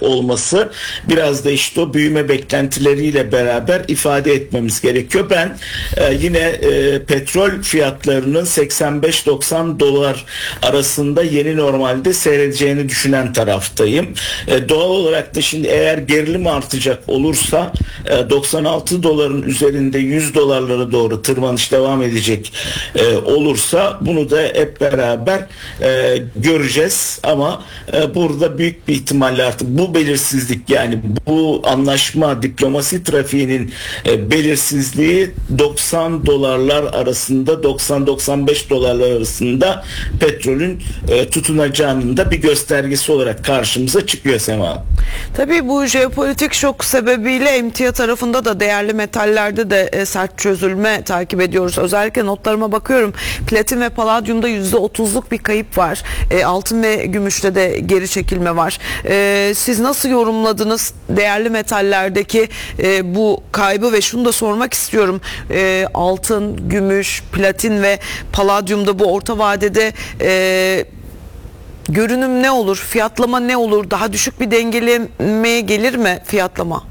olması biraz da işte o büyüme beklentileriyle beraber ifade etmemiz gerekiyor. Ben yine petrol fiyatlarının 85-90 dolar arasında yeni normalde seyredeceğini düşünen taraftayım. Doğal olarak da şimdi eğer gerilim artacak olursa 96 doların üzerinde 100 dolarlara doğru tırmanış devam edecek olursa bunu da hep beraber göreceğiz. Ama burada büyük bir ihtimalle artık bu belirsizlik, yani bu anlaşma diplomasi trafiğinin belirsizliği 90 dolarlar arasında, 90-95 dolarlar arasında petrolün tutunacağının da bir göstergesi olarak karşımıza çıkıyor Sema. Tabii bu jeopolitik şok sebebiyle emtia tarafında da değerli metallerde de sert çözülme takip ediyoruz. Özellikle notlarıma bakıyorum. Platin ve paladyumda %30'luk bir kayıp var. Altın ve gümüşte de geri çekilme var. Siz nasıl yorumladınız değerli metallerdeki bu kaybı ve şunu da sormak istiyorum. Altın, gümüş, platin ve paladyumda bu orta vadede görünüm ne olur? Fiyatlama ne olur? Daha düşük bir dengelemeye gelir mi fiyatlama?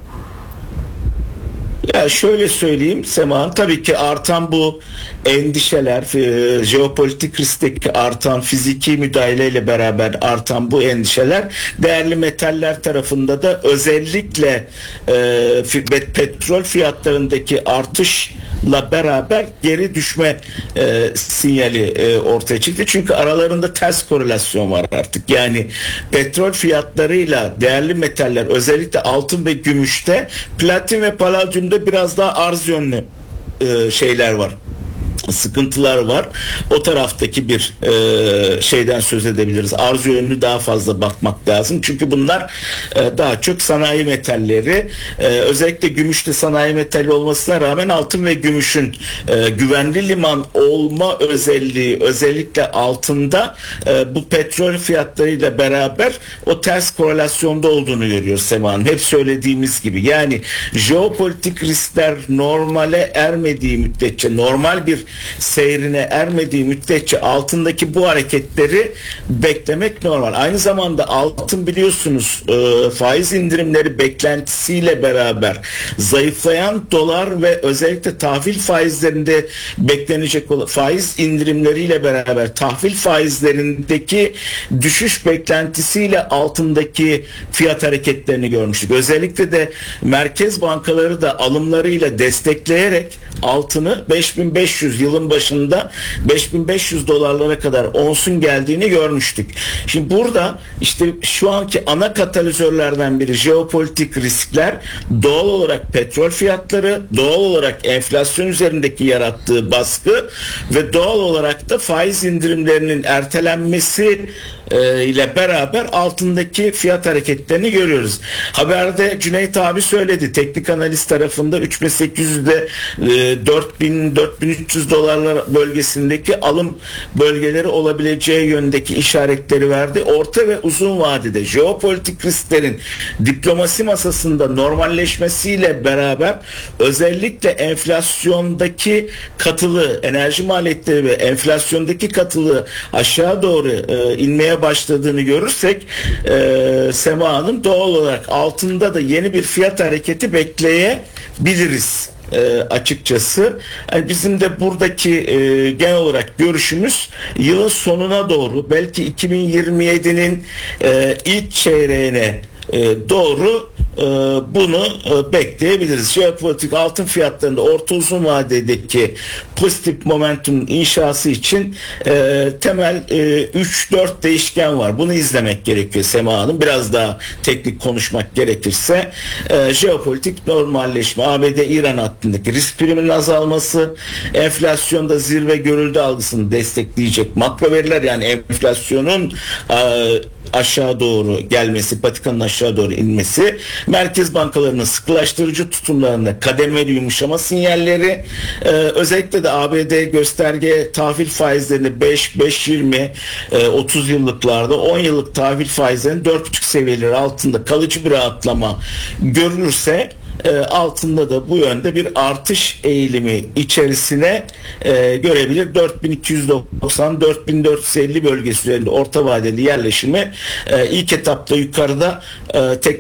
Ya şöyle söyleyeyim Sema, tabii ki artan bu endişeler, jeopolitik riskteki artan fiziki müdahaleyle beraber artan bu endişeler değerli metaller tarafında da özellikle petrol fiyatlarındaki artışla beraber geri düşme sinyali ortaya çıktı. Çünkü aralarında ters korelasyon var artık. Yani petrol fiyatlarıyla değerli metaller, özellikle altın ve gümüşte, platin ve paladyumda biraz daha arz yönlü şeyler var, sıkıntılar var. O taraftaki bir şeyden söz edebiliriz. Arz yönlü daha fazla bakmak lazım. Çünkü bunlar daha çok sanayi metalleri. Özellikle gümüşte sanayi metali olmasına rağmen altın ve gümüşün güvenli liman olma özelliği, özellikle altında bu petrol fiyatlarıyla beraber o ters korelasyonda olduğunu görüyoruz Sema Hanım. Hep söylediğimiz gibi. Yani jeopolitik riskler normale ermediği müddetçe, normal bir seyrine ermediği müddetçe altındaki bu hareketleri beklemek normal. Aynı zamanda altın biliyorsunuz faiz indirimleri beklentisiyle beraber zayıflayan dolar ve özellikle tahvil faizlerinde beklenecek olan faiz indirimleriyle beraber tahvil faizlerindeki düşüş beklentisiyle altındaki fiyat hareketlerini görmüştük. Özellikle de merkez bankaları da alımlarıyla destekleyerek altını 5500, yılın başında 5500 dolarlara kadar onsun geldiğini görmüştük. Şimdi burada işte şu anki ana katalizörlerden biri jeopolitik riskler, doğal olarak petrol fiyatları, doğal olarak enflasyon üzerindeki yarattığı baskı ve doğal olarak da faiz indirimlerinin ertelenmesi ile beraber altındaki fiyat hareketlerini görüyoruz. Haberde Cüneyt abi söyledi. Teknik analiz tarafında 3800'de 4300 dolarlar bölgesindeki alım bölgeleri olabileceği yöndeki işaretleri verdi. Orta ve uzun vadede jeopolitik risklerin diplomasi masasında normalleşmesiyle beraber özellikle enflasyondaki katılığı, enerji maliyetleri ve enflasyondaki katılığı aşağı doğru inmeye başladığını görürsek Sema Hanım, doğal olarak altında da yeni bir fiyat hareketi bekleyebiliriz açıkçası. Yani bizim de buradaki genel olarak görüşümüz yılın sonuna doğru, belki 2027'nin ilk çeyreğine doğru bunu bekleyebiliriz. Jeopolitik altın fiyatlarında orta uzun vadedeki pozitif momentum inşası için temel 3-4 değişken var. Bunu izlemek gerekiyor Sema Hanım. Biraz daha teknik konuşmak gerekirse jeopolitik normalleşme, ABD-İran hattındaki risk priminin azalması, enflasyonda zirve görüldü algısını destekleyecek makro veriler, yani enflasyonun aşağı doğru gelmesi, patikanın aşağı doğru inmesi, merkez bankalarının sıkılaştırıcı tutumlarında kademeli yumuşama sinyalleri, özellikle de ABD gösterge tahvil faizlerini 5, 5.20, 30 yıllıklarda 10 yıllık tahvil faizlerinin 4.5 seviyeleri altında kalıcı bir rahatlama görülürse altında da bu yönde bir artış eğilimi içerisine görebilir. 4290-4450 bölgesi üzerinde orta vadeli yerleşimi ilk etapta yukarıda